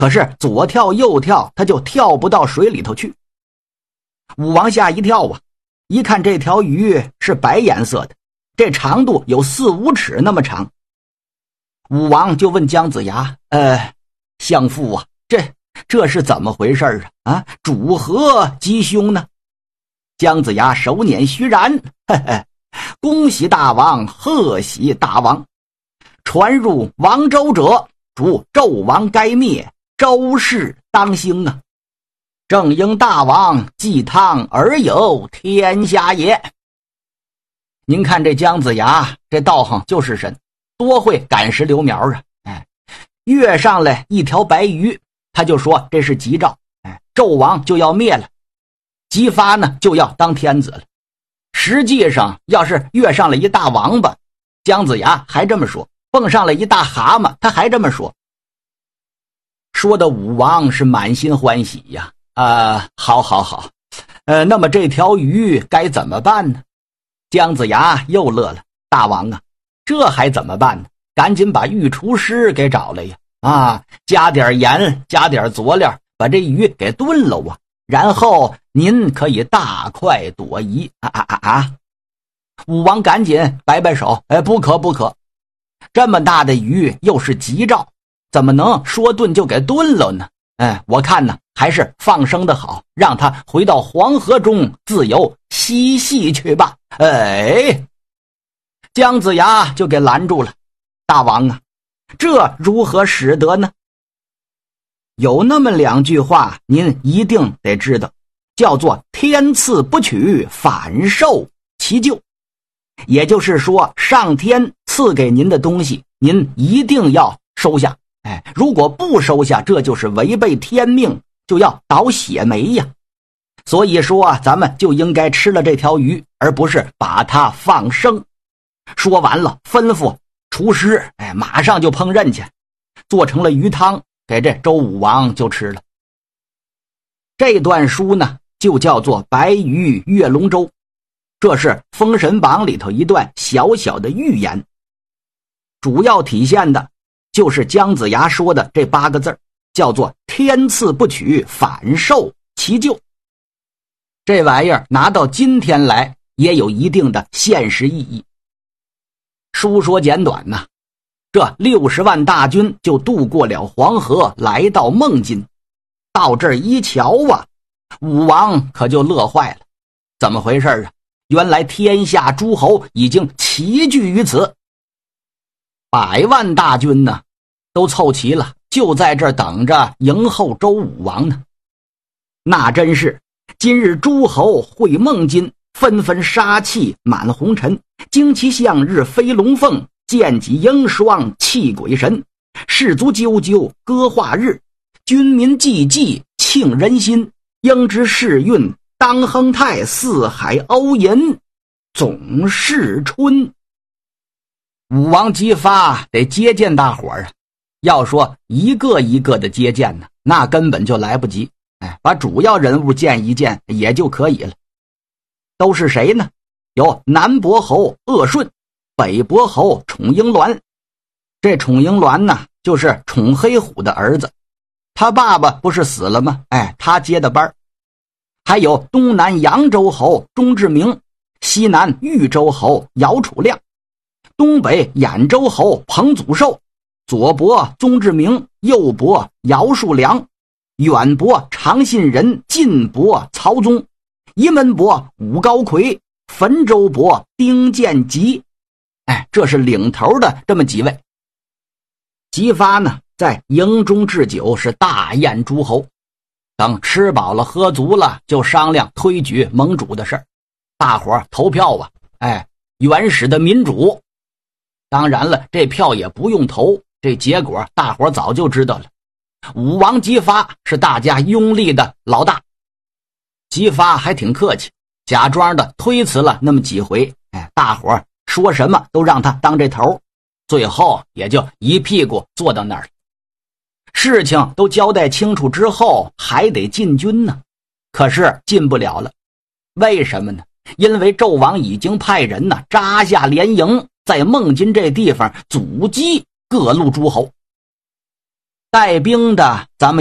可是左跳右跳，他就跳不到水里头去。武王吓一跳啊，一看这条鱼是白颜色的，这长度有4、5尺那么长。武王就问姜子牙：相父啊，这是怎么回事啊？主何吉凶呢？姜子牙手捻虚髯，恭喜大王，贺喜大王！传入王周者，主纣王该灭，周氏当兴啊！正应大王祭汤而有天下也。您看这姜子牙，这道行就是神，多会赶时留苗啊！跃上来一条白鱼，他就说这是吉兆，纣王就要灭了，姬发呢就要当天子了。实际上要是跃上了一大王八，姜子牙还这么说，蹦上了一大蛤蟆，他还这么说。说的武王是满心欢喜呀，好，那么这条鱼该怎么办呢？姜子牙又乐了，大王啊，这还怎么办呢？赶紧把御厨师给找来呀！加点盐，加点佐料，把这鱼给炖了啊，然后您可以大快朵颐武王赶紧摆摆手，不可，这么大的鱼又是吉兆，怎么能说炖就给炖了呢？我看呢还是放生的好，让他回到黄河中自由嬉戏去吧。姜子牙就给拦住了，大王啊，这如何使得呢？有那么2句话您一定得知道，叫做天赐不取，反受其咎。也就是说，上天赐给您的东西，您一定要收下。如果不收下，这就是违背天命，就要倒血霉呀。所以说咱们就应该吃了这条鱼，而不是把它放生。说完了，吩咐厨师马上就烹饪去，做成了鱼汤，给这周武王就吃了。这段书呢就叫做白鱼跃龙舟，这是《封神榜》里头一段小小的寓言，主要体现的就是姜子牙说的这8个字，叫做天赐不取，反受其咎。这玩意儿拿到今天来也有一定的现实意义。书说简短呐，这60万大军就渡过了黄河，来到孟津。到这儿一瞧啊，武王可就乐坏了。怎么回事啊？原来天下诸侯已经齐聚于此，100万大军呢都凑齐了，就在这儿等着迎候周武王呢。那真是今日诸侯会孟津，纷纷杀气满红尘，旌旗向日飞龙凤，剑戟鹰霜泣鬼神，士卒啾啾歌化日，军民济济庆人心，应知世运当亨泰，四海欧银总是春。武王姬发得接见大伙儿啊，要说一个一个的接见呢，那根本就来不及。把主要人物见一见也就可以了。都是谁呢？有南伯侯鄂顺，北伯侯宠英鸾。这宠英鸾呢，就是宠黑虎的儿子，他爸爸不是死了吗？他接的班。还有东南扬州侯钟志明，西南豫州侯姚楚亮，东北兖州侯彭祖寿，左伯宗志明，右伯姚树良，远伯长信人，近伯曹宗，沂门伯武高魁，汾州伯丁建吉。这是领头的这么几位。姬发呢，在营中置酒，是大宴诸侯。等吃饱了喝足了，就商量推举盟主的事儿。大伙儿投票啊，原始的民主。当然了，这票也不用投，这结果大伙儿早就知道了。武王姬发是大家拥立的老大。姬发还挺客气，假装的推辞了那么几回，大伙儿说什么都让他当这头，最后也就一屁股坐到那儿了。事情都交代清楚之后，还得进军呢，可是进不了了。为什么呢？因为纣王已经派人呢扎下连营，在孟津这地方阻击各路诸侯。 带兵的咱们